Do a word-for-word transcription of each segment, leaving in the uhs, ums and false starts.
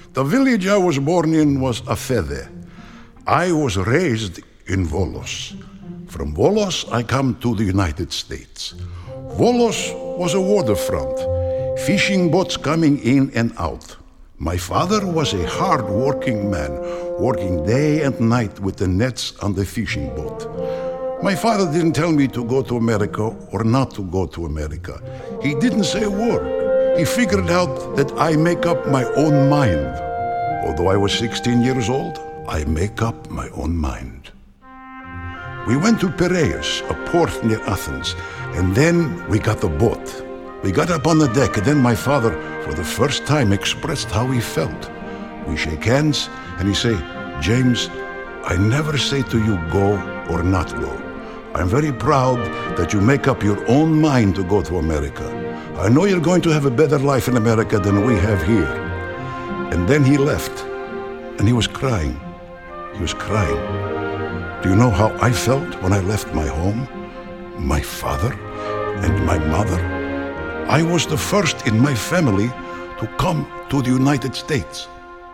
The village I was born in was Afede. I was raised in Volos. From Volos, I come to the United States. Volos was a waterfront, fishing boats coming in and out. My father was a hard-working man, working day and night with the nets on the fishing boat. My father didn't tell me to go to America or not to go to America. He didn't say a word. He figured out that I make up my own mind. Although I was sixteen years old, I make up my own mind. We went to Piraeus, a port near Athens, and then we got the boat. We got up on the deck, and then my father, for the first time, expressed how he felt. We shake hands, and he say, "James, I never say to you go or not go. I'm very proud that you make up your own mind to go to America. I know you're going to have a better life in America than we have here." And then he left, and he was crying. He was crying. Do you know how I felt when I left my home, my father, and my mother? I was the first in my family to come to the United States.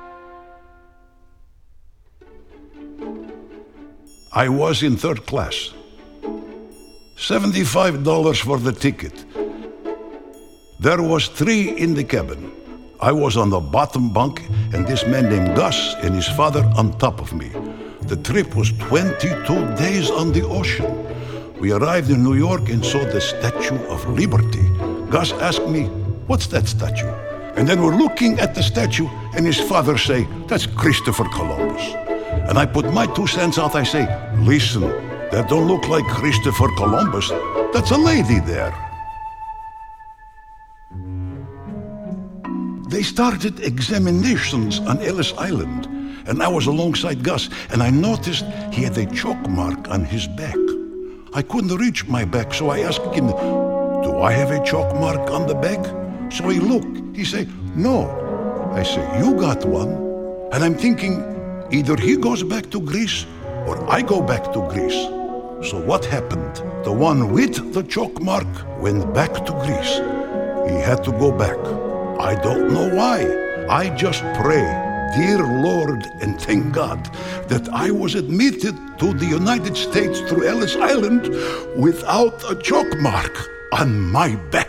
I was in third class. seventy-five dollars for the ticket. There was three in the cabin. I was on the bottom bunk, and this man named Gus and his father on top of me. The trip was twenty-two days on the ocean. We arrived in New York and saw the Statue of Liberty. Gus asked me, "What's that statue?" And then we're looking at the statue, and his father say, "That's Christopher Columbus." And I put my two cents out. I say, "Listen, that don't look like Christopher Columbus. That's a lady there." They started examinations on Ellis Island, and I was alongside Gus, and I noticed he had a chalk mark on his back. I couldn't reach my back, so I asked him, "Do I have a chalk mark on the back?" So he looked. He said, "No." I said, "You got one." And I'm thinking, either he goes back to Greece or I go back to Greece. So what happened? The one with the chalk mark went back to Greece. He had to go back. I don't know why. I just pray, dear Lord, and thank God that I was admitted to the United States through Ellis Island without a chalk mark on my back.